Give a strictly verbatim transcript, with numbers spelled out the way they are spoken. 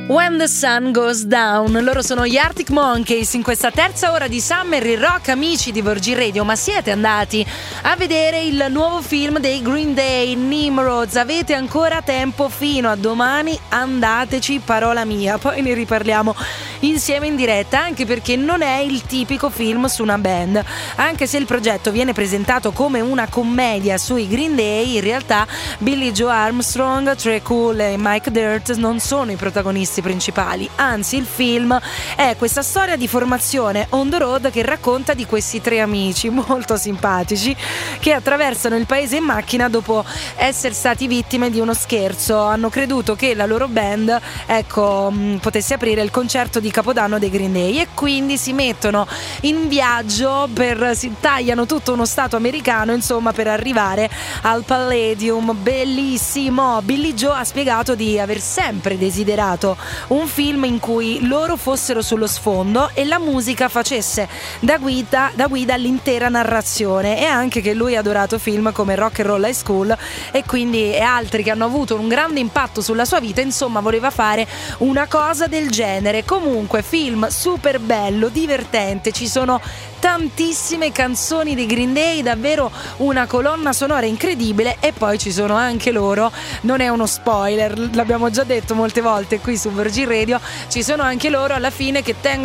When the Sun Goes Down. Loro sono gli Arctic Monkeys in questa terza ora di Summer in Rock. Amici di Virgin Radio, ma siete andati a vedere il nuovo film dei Green Day, Nimrods? Avete ancora tempo fino a domani, andateci, parola mia, poi ne riparliamo insieme in diretta, anche perché non è il tipico film su una band. Anche se il progetto viene presentato come una commedia sui Green Day, in realtà Billie Joe Armstrong, Trey Cool e Mike Dirt non sono i protagonisti principali, anzi il film è questa storia di formazione on the road che racconta di questi tre amici molto simpatici che attraversano il paese in macchina dopo essere stati vittime di uno scherzo. Hanno creduto che la loro band, ecco, potesse aprire il concerto di Capodanno dei Green Day e quindi si mettono in viaggio per, si tagliano tutto uno stato americano, insomma, per arrivare al Palladium. Bellissimo. Billie Joe ha spiegato di aver sempre desiderato un film in cui loro fossero sullo sfondo e la musica facesse da guida, da guida all'intera narrazione, e anche che lui ha adorato film come Rock and Roll High School e quindi e altri che hanno avuto un grande impatto sulla sua vita. Insomma, voleva fare una cosa del genere. Comunque, film super bello, divertente, ci sono tantissime canzoni dei Green Day, davvero una colonna sonora incredibile, e poi ci sono anche loro, non è uno spoiler, l'abbiamo già detto molte volte qui su Virgin Radio, ci sono anche loro alla fine che tengono